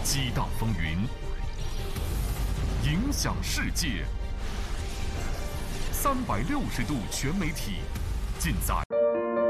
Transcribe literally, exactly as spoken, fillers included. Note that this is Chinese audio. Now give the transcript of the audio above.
激荡风云，影响世界。三百六十度全媒体，尽在